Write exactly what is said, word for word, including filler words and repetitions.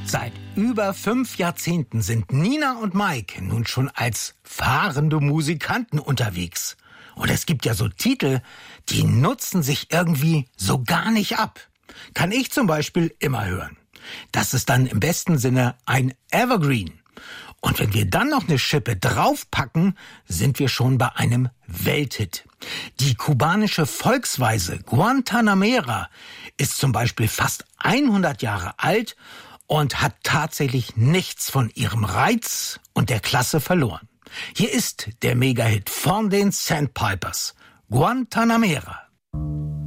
Seit über fünf Jahrzehnten sind Nina und Mike nun schon als fahrende Musikanten unterwegs. Und es gibt ja so Titel, die nutzen sich irgendwie so gar nicht ab. Kann ich zum Beispiel immer hören. Das ist dann im besten Sinne ein Evergreen. Und wenn wir dann noch eine Schippe draufpacken, sind wir schon bei einem Welthit. Die kubanische Volksweise Guantanamera ist zum Beispiel fast hundert Jahre alt und hat tatsächlich nichts von ihrem Reiz und der Klasse verloren. Hier ist der Megahit von den Sandpipers, Guantanamera.